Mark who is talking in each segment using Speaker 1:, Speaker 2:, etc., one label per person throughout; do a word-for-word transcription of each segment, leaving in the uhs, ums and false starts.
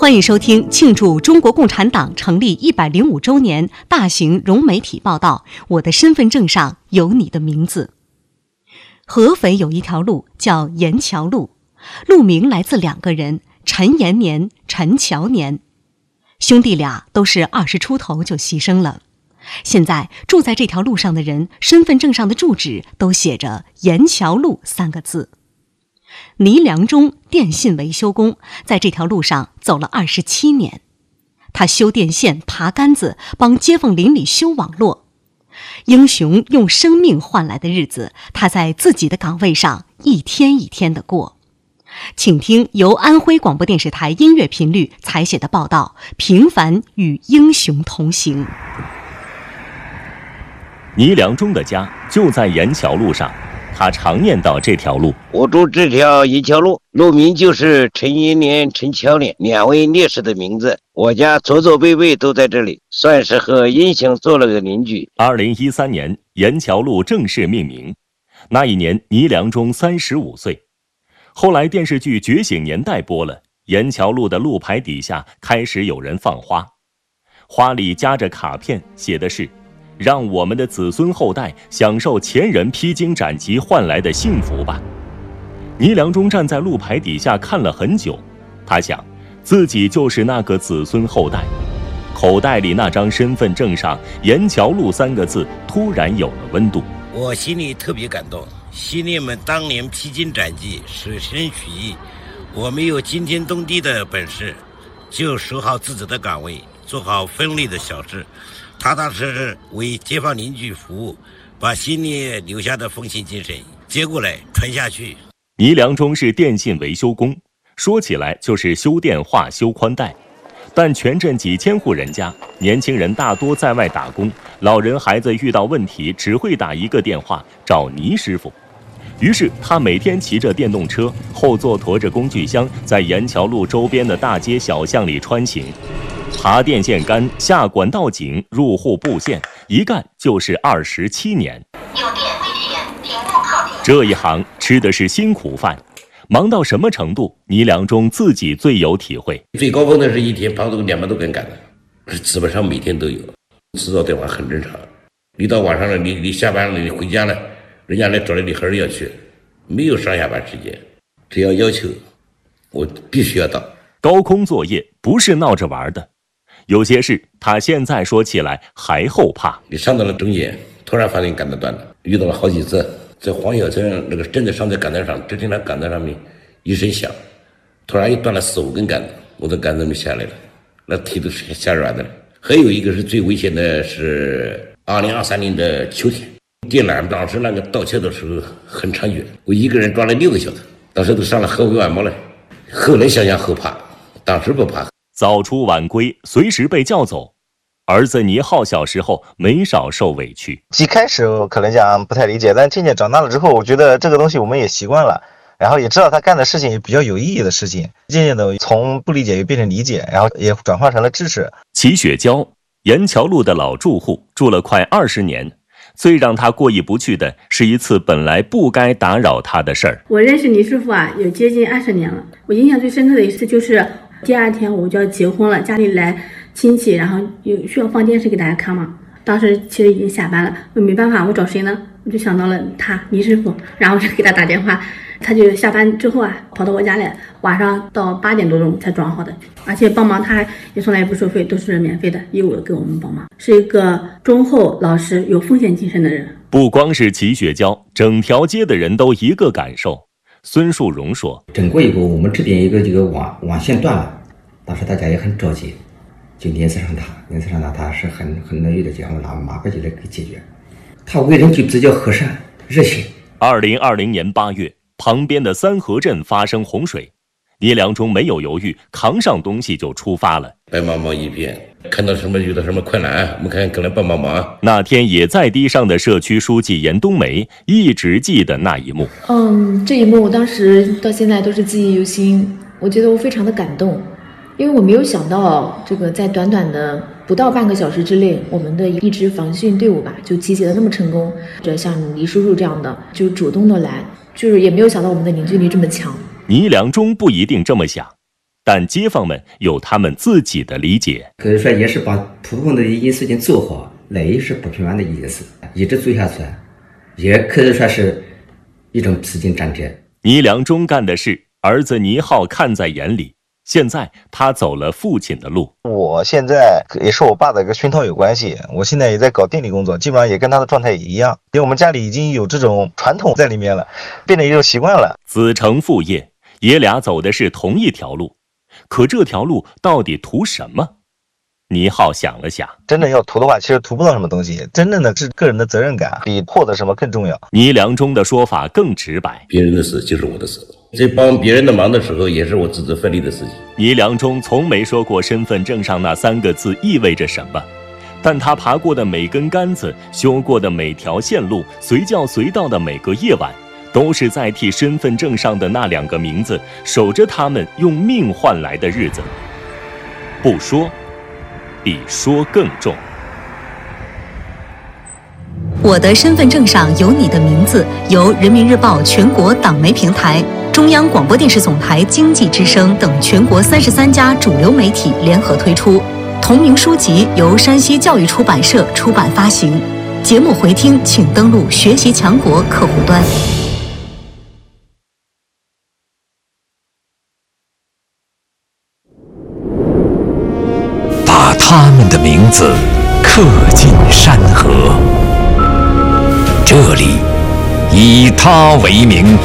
Speaker 1: 欢迎收听庆祝中国共产党成立一百零五周年大型融媒体报道。我的身份证上有你的名字。合肥有一条路叫沿桥路，路名来自两个人，陈延年、陈乔年。兄弟俩都是二十出头就牺牲了。现在住在这条路上的人，身份证上的住址都写着沿桥路三个字。倪良忠电信维修工，在这条路上走了二十七年。他修电线、爬杆子，帮街坊邻里修网络。英雄用生命换来的日子，他在自己的岗位上一天一天的过。请听由安徽广播电视台音乐频率采写的报道《平凡与英雄同行》。
Speaker 2: 倪良忠的家就在沿桥路上，他常念叨这条路。
Speaker 3: 我住这条沿桥路，路名就是陈延年、陈乔年两位烈士的名字。我家祖祖辈辈都在这里，算是和英雄做了个邻居。
Speaker 2: 二零一三年，沿桥路正式命名。那一年，倪良忠三十五岁。后来电视剧《觉醒年代》播了，沿桥路的路牌底下开始有人放花，花里夹着卡片，写的是让我们的子孙后代享受前人披荆斩棘换来的幸福吧。倪良忠站在路牌底下看了很久，他想自己就是那个子孙后代。口袋里那张身份证上沿桥路三个字突然有了温度。
Speaker 3: 我心里特别感动，兄弟们当年披荆斩棘，舍身取义，我们有惊天动地的本事，就守好自己的岗位，做好分内的小事，踏踏实实为街坊邻居服务，把心里留下的奉献精神接过来传下去。
Speaker 2: 倪良忠是电信维修工，说起来就是修电话、修宽带，但全镇几千户人家，年轻人大多在外打工，老人孩子遇到问题只会打一个电话找倪师傅。于是他每天骑着电动车，后座驮着工具箱，在沿桥路周边的大街小巷里穿行，爬电线杆、下管道井、入户布线，一干就是二十七年。
Speaker 4: 有电危险，请勿靠近。
Speaker 2: 这一行吃的是辛苦饭，忙到什么程度，倪良忠自己最有体会。
Speaker 3: 最高峰的是一天跑到两百多根杆子，基本上每天都有。制造电话很正常，你到晚上了，你你下班了，你回家了，人家来找你，你还是要去，没有上下班时间，只要要求，我必须要到。
Speaker 2: 高空作业不是闹着玩的，有些事他现在说起来还后怕。
Speaker 3: 你上到了中间，突然发现杆子断了，遇到了好几次。在黄小村那个真的上在杆子上，只听到杆子上面一声响，突然又断了四五根杆子，我的杆子没下来了，那腿都是吓软的了。还有一个是最危险的，是二零二三年的秋天，电缆当时那个盗窃的时候很猖獗，我一个人抓了六个小时，当时都上了合肥晚报了。后来想想后怕，当时不怕。
Speaker 2: 早出晚归，随时被叫走。儿子倪浩小时候没少受委屈，
Speaker 5: 一开始我可能讲不太理解，但渐渐长大了之后，我觉得这个东西我们也习惯了，然后也知道他干的事情也比较有意义的事情，渐渐的从不理解又变成理解，然后也转化成了支持。
Speaker 2: 齐雪娇，沿桥路的老住户，住了快二十年。最让他过意不去的是一次本来不该打扰他的事儿。
Speaker 6: 我认识倪师傅啊，有接近二十年了。我印象最深刻的一次就是第二天我就要结婚了，家里来亲戚，然后有需要放电视给大家看嘛。当时其实已经下班了，我没办法，我找谁呢？我就想到了他，倪师傅，然后我就给他打电话，他就下班之后啊，跑到我家来，晚上到八点多钟才装好的，而且帮忙他也从来也不收费，都是免费的，义务给我们帮忙，是一个忠厚老实、有奉献精神的人。
Speaker 2: 不光是齐雪娇，整条街的人都一个感受。孙树荣说：“
Speaker 7: 整过以后，我们这边一个这个网网线断了，当时大家也很着急。”就联系上他，联系上他，他是很很乐意的，这样拿马上就来给解决。他为人就比较和善、热情。
Speaker 2: 二零二零年八月，旁边的三河镇发生洪水，倪良忠没有犹豫，扛上东西就出发了。
Speaker 3: 白茫茫一片，看到什么遇到什么困难，我们看可能帮帮忙。
Speaker 2: 那天也在堤上的社区书记严冬梅一直记得那一幕。
Speaker 8: 嗯，这一幕当时到现在都是记忆犹新，我觉得我非常的感动。因为我没有想到，这个在短短的不到半个小时之内，我们的一支防汛队伍吧，就集结的那么成功。这像倪叔叔这样的，就主动的来，就是也没有想到我们的凝聚力这么强。
Speaker 2: 倪良忠不一定这么想， 但街坊们有他们自己的理解。
Speaker 7: 可以说也是把普通的一件事情做好，那也是不平凡的一件事，一直做下去，也可以说是一种披荆斩棘。
Speaker 2: 倪良忠干的事，儿子倪浩看在眼里。现在他走了父亲的路。
Speaker 5: 我现在也是我爸的一个熏陶有关系，我现在也在搞电力工作，基本上也跟他的状态也一样，因为我们家里已经有这种传统在里面了，变成一种习惯了。
Speaker 2: 子承父业，爷俩走的是同一条路，可这条路到底图什么？倪浩想了想，
Speaker 5: 真正要图的话，其实图不到什么东西，真正的是个人的责任感，比获得什么更重要。
Speaker 2: 倪良忠的说法更直白，
Speaker 3: 别人的事就是我的事，在帮别人的忙的时候，也是我自责奋力的事情。
Speaker 2: 倪良忠从没说过身份证上那三个字意味着什么，但他爬过的每根杆子，修过的每条线路，随叫随到的每个夜晚，都是在替身份证上的那两个名字守着他们用命换来的日子。不说比说更重。
Speaker 1: 我的身份证上有你的名字，由人民日报全国党媒平台、中央广播电视总台经济之声等全国三十三家主流媒体联合推出。同名书籍由山西教育出版社出版发行。节目回听请登录学习强国客户端。
Speaker 9: 把他们的名字刻进山河，这里以他为名。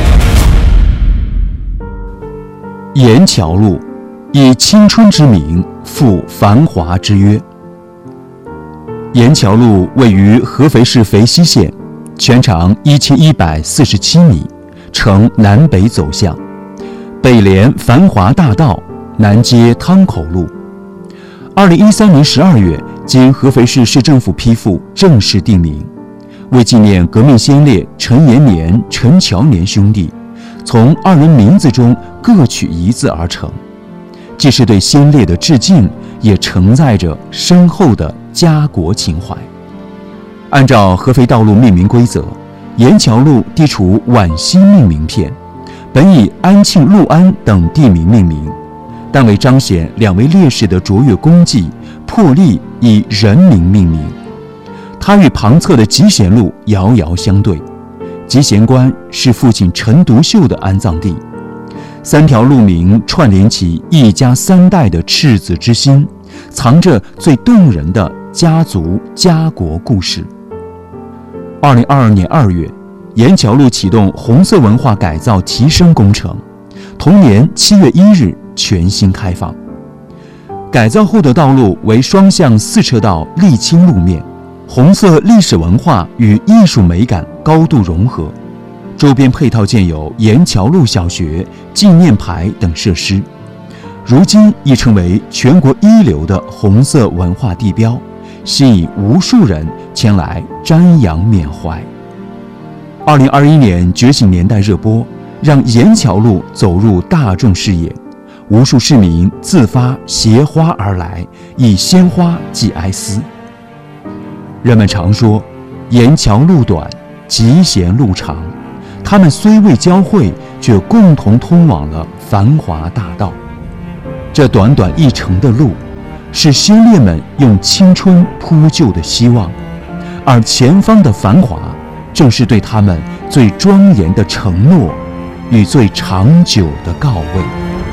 Speaker 10: 盐桥路以青春之名赴繁华之约。盐桥路位于合肥市肥西县，全长一千一百四十七米，呈南北走向，北连繁华大道，南接汤口路。二零一三年十二月，经合肥市市政府批复，正式定名，为纪念革命先烈陈延年、陈乔年兄弟，从二人名字中各取一字而成，既是对先烈的致敬，也承载着深厚的家国情怀。按照合肥道路命名规则，盐桥路地处皖西命名片，本以安庆、六安等地名命名，但为彰显两位烈士的卓越功绩，破例以人名命名。它与旁侧的集贤路遥遥相对，集贤关是父亲陈独秀的安葬地。三条路名串联起一家三代的赤子之心，藏着最动人的家族家国故事。二零二二年二月，盐桥路启动红色文化改造提升工程，同年七月一日全新开放。改造后的道路为双向四车道沥青路面，红色历史文化与艺术美感高度融合，周边配套建有盐桥路小学、纪念牌等设施，如今已成为全国一流的红色文化地标，吸引无数人前来瞻仰缅怀。二零二一年觉醒年代热播，让盐桥路走入大众视野，无数市民自发携花而来，以鲜花寄哀思。人们常说，盐桥路短，集贤路长，他们虽未交汇，却共同通往了繁华大道。这短短一程的路，是先烈们用青春铺就的希望，而前方的繁华，正是对他们最庄严的承诺与最长久的告慰。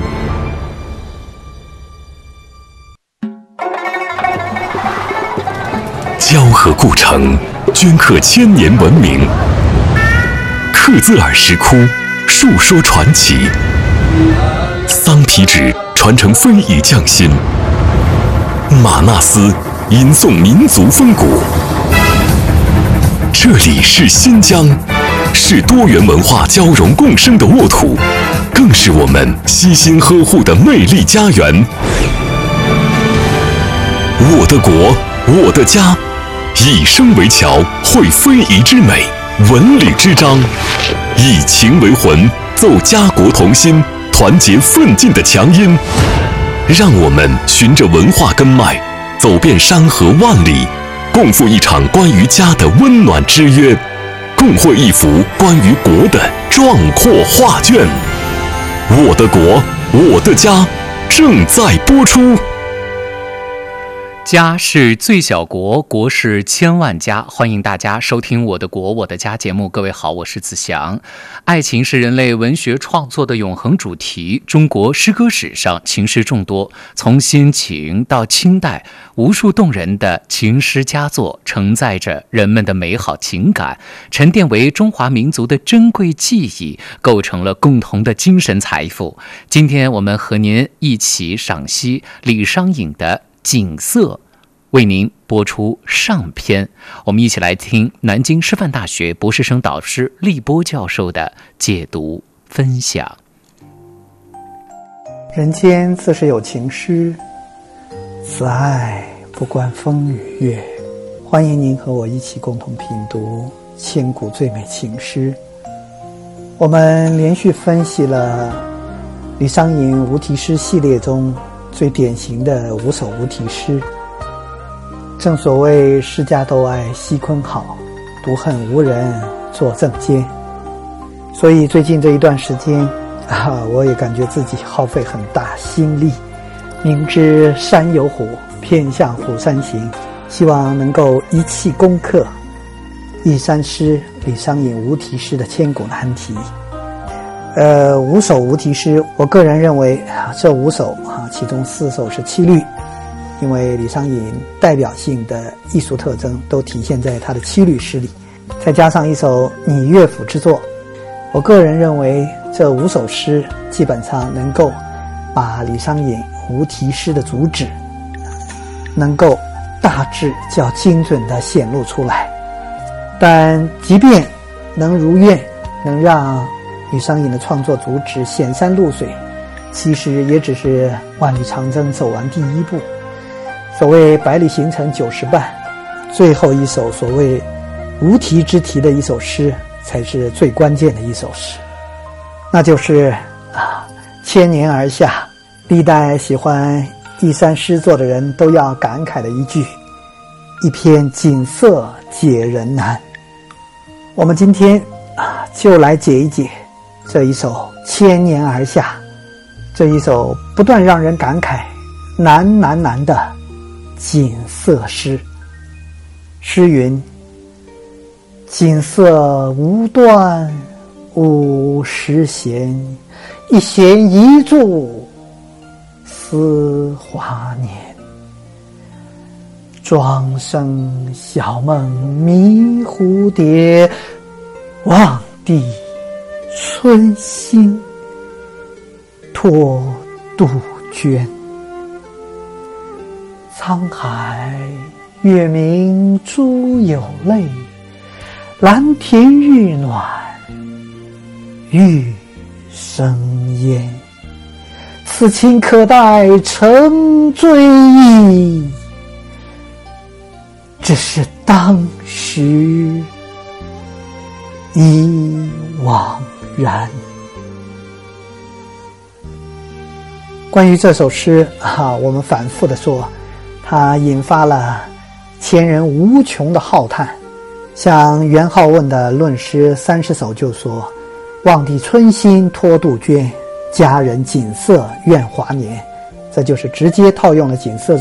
Speaker 9: 交河故城，镌刻千年文明；克孜尔石窟，述说传奇；桑皮纸传承非遗匠心；玛纳斯吟诵民族风骨。这里是新疆，是多元文化交融共生的沃土，更是我们悉心呵护的魅力家园。我的国，我的家，以声为桥，绘非遗之美，文旅之章，以情为魂，奏家国同心，团结奋进的强音。让我们循着文化根脉，走遍山河万里，共赴一场关于家的温暖之约，共绘一幅关于国的壮阔画卷。我的国， 我的家》正在播出。
Speaker 11: 家是最小国，国是千万家。欢迎大家收听《我的国我的家》节目。各位好，我是子祥。爱情是人类文学创作的永恒主题。中国诗歌史上情诗众多，从先秦到清代，无数动人的情诗佳作承载着人们的美好情感，沉淀为中华民族的珍贵记忆，构成了共同的精神财富。今天我们和您一起赏析李商隐的锦瑟，为您播出上篇。我们一起来听南京师范大学博士生导师厉波教授的解读分享。
Speaker 12: 人间自是有情诗，此爱不关风与月。欢迎您和我一起共同品读千古最美情诗。我们连续分析了李商隐无题诗系列中最典型的五首无题诗。正所谓诗家都爱惜昆好，独恨无人作正笺。所以最近这一段时间啊，我也感觉自己耗费很大心力，明知山有虎，偏向虎山行，希望能够一气攻克一山诗李商隐无题诗的千古难题。呃，五首无题诗，我个人认为这五首啊，其中四首是七律，因为李商隐代表性的艺术特征都体现在他的七律诗里，再加上一首拟乐府之作，我个人认为这五首诗基本上能够把李商隐无题诗的主旨能够大致较精准地显露出来。但即便能如愿，能让李商隐的创作主旨显山露水，其实也只是万里长征走完第一步。所谓百里行程九十半，最后一首所谓无题之题的一首诗才是最关键的一首诗，那就是啊，千年而下，历代喜欢一山诗作的人都要感慨的一句：一篇锦瑟解人难。我们今天啊，就来解一解这一首千年而下，这一首不断让人感慨难难难的锦瑟诗。诗云：锦瑟无端五十弦，一弦一柱思华年。庄生晓梦迷蝴蝶，望帝春心托杜鹃。沧海月明珠有泪，蓝田日暖玉生烟。此情可待成追忆，只是当时已惘然。关于这首诗啊，我们反复的说，它引发了前人无穷的浩叹。像元好问的论诗三十首就说：望帝春心托杜鹃，佳人锦瑟怨华年。这就是直接套用了锦瑟